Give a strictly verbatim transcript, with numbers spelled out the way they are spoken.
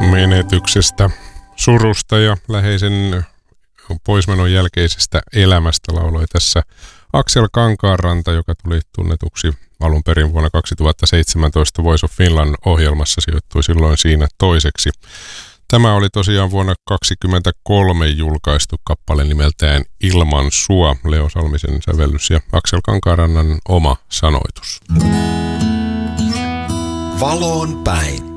menetyksestä, surusta ja läheisen poismenon jälkeisestä elämästä lauloi tässä Aksel Kankaanranta, joka tuli tunnetuksi alun perin vuonna kaksituhattaseitsemäntoista Voice of Finland -ohjelmassa, sijoittui silloin siinä toiseksi. Tämä oli tosiaan vuonna kaksikymmentäkolme julkaistu kappale nimeltään Ilman sua, Leo Salmisen sävellys ja Aksel Kankaanrannan oma sanoitus. Valoon päin.